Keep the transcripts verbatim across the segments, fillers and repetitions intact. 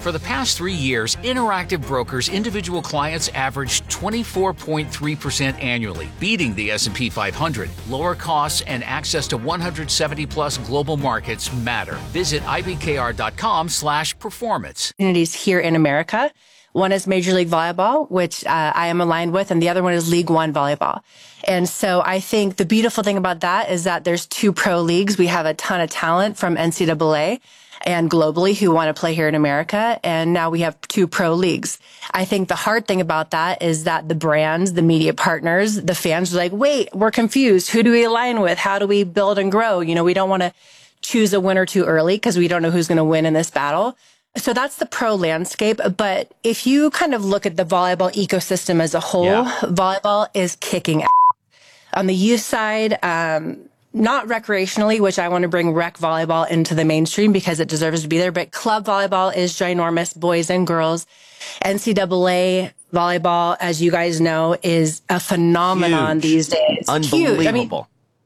For the past three years, Interactive Brokers individual clients averaged twenty-four point three percent annually, beating the S and P five hundred. Lower costs and access to one hundred seventy plus global markets matter. Visit I B K R dot com slash performance. Communities here in America. One is Major League Volleyball, which uh, I am aligned with, and the other one is League One Volleyball. And so I think the beautiful thing about that is that there's two pro leagues. We have a ton of talent from N C double A and globally who want to play here in America. And now we have two pro leagues. I think the hard thing about that is that the brands, the media partners, the fans are like, wait, we're confused. Who do we align with? How do we build and grow? You know, we don't want to choose a winner too early because we don't know who's going to win in this battle. So that's the pro landscape. But if you kind of look at the volleyball ecosystem as a whole, yeah. volleyball is kicking ass. On the youth side, um, not recreationally, which I want to bring rec volleyball into the mainstream because it deserves to be there, but club volleyball is ginormous, boys and girls. N C double A volleyball, as you guys know, is a phenomenon Huge. these days. Unbelievable. Huge. I mean,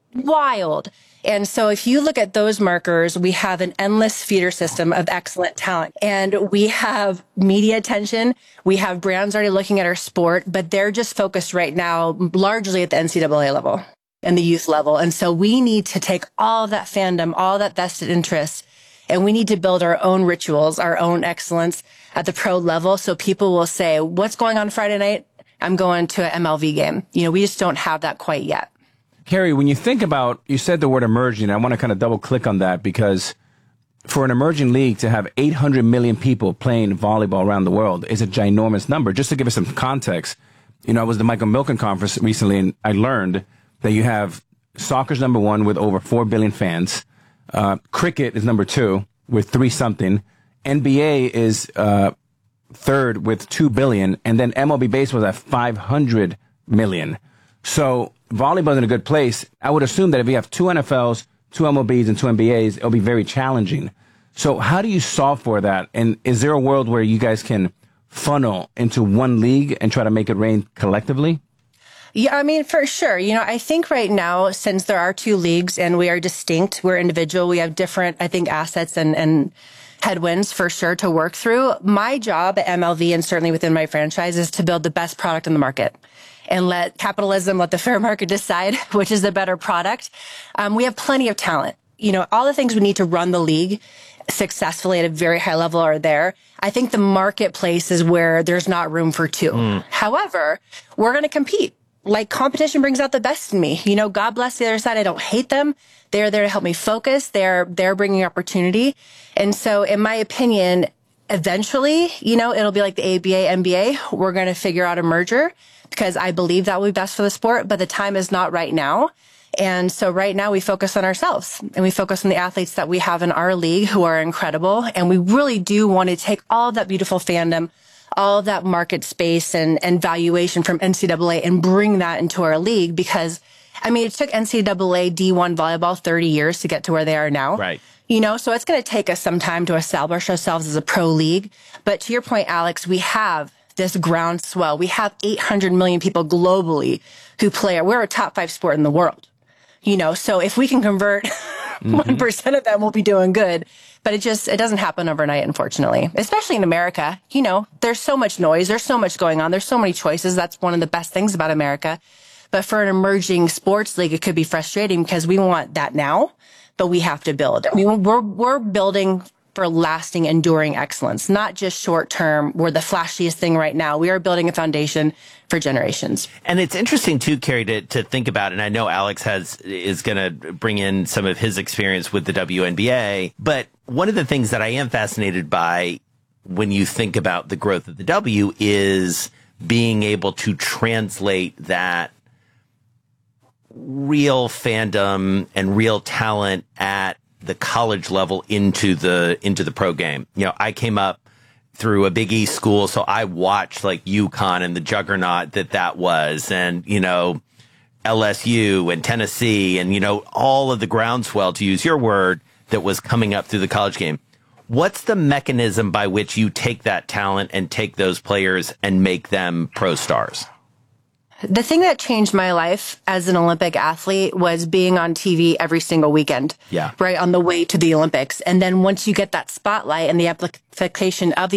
wild. And so if you look at those markers, we have an endless feeder system of excellent talent. And we have media attention. We have brands already looking at our sport, but they're just focused right now largely at the N C double A level and the youth level. And so we need to take all that fandom, all that vested interest, and we need to build our own rituals, our own excellence at the pro level. So people will say, what's going on Friday night? I'm going to an M L V game. You know, we just don't have that quite yet. Carrie, when you think about, you said the word emerging, I want to kind of double click on that because for an emerging league to have eight hundred million people playing volleyball around the world is a ginormous number. Just to give us some context, you know, I was at the Michael Milken conference recently and I learned that you have soccer's number one with over four billion fans. Uh, cricket is number two with three something. N B A is uh, third with two billion. And then M L B baseball is at five hundred million. So volleyball is in a good place. I would assume that if you have two N F Ls, two M L Bs, and two N B As, it'll be very challenging. So how do you solve for that? And is there a world where you guys can funnel into one league and try to make it rain collectively? Yeah, I mean, for sure. You know, I think right now, since there are two leagues and we are distinct, we're individual, we have different, I think, assets and, and headwinds for sure to work through. My job at M L V and certainly within my franchise is to build the best product in the market and let capitalism, let the fair market decide which is the better product. Um, we have plenty of talent. You know, all the things we need to run the league successfully at a very high level are there. I think the marketplace is where there's not room for two. Mm. However, we're going to compete. Like, competition brings out the best in me. You know, God bless the other side. I don't hate them. They're there to help me focus. They're, they're bringing opportunity. And so, in my opinion, eventually, you know, it'll be like the A B A, N B A. We're going to figure out a merger because I believe that will be best for the sport, but the time is not right now. And so right now we focus on ourselves and we focus on the athletes that we have in our league who are incredible. And we really do want to take all of that beautiful fandom, all of that market space and, and valuation from N C double A and bring that into our league because, I mean, it took N C double A D one volleyball thirty years to get to where they are now. Right. You know, so it's going to take us some time to establish ourselves as a pro league. But to your point, Alex, we have this groundswell. We have eight hundred million people globally who play. We're a top five sport in the world. You know, so if we can convert mm-hmm. one percent of them, we'll be doing good. But it just, it doesn't happen overnight, unfortunately, especially in America. You know, there's so much noise. There's so much going on. There's so many choices. That's one of the best things about America. But for an emerging sports league, it could be frustrating because we want that now, but we have to build. I mean, we're, we're building for lasting, enduring excellence, not just short term. We're the flashiest thing right now. We are building a foundation for generations. And it's interesting too, Carrie, to, to think about, and I know Alex has is going to bring in some of his experience with the W N B A, but one of the things that I am fascinated by when you think about the growth of the W is being able to translate that real fandom and real talent at the college level into the into the pro game. You know, I came up through a Big East school, so I watched like UConn and the juggernaut that that was, and you know, L S U and Tennessee, and you know, all of the groundswell, to use your word, that was coming up through the college game. What's the mechanism by which you take that talent and take those players and make them pro stars? The thing that changed my life as an Olympic athlete was being on T V every single weekend. Yeah. Right on the way to the Olympics. And then once you get that spotlight and the application of the